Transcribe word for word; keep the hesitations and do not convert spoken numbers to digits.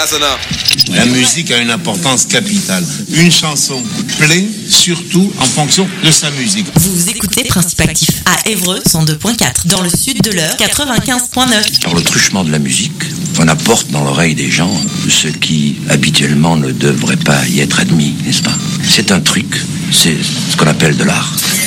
That's enough. La musique a une importance capitale. Une chanson plaît surtout en fonction de sa musique. Vous écoutez Principe Actif à Évreux cent deux point quatre, dans le sud de l'Eure quatre-vingt-quinze point neuf. Par le truchement de la musique, on apporte dans l'oreille des gens ce qui habituellement ne devrait pas y être admis, n'est-ce pas? C'est un truc, c'est ce qu'on appelle de l'art.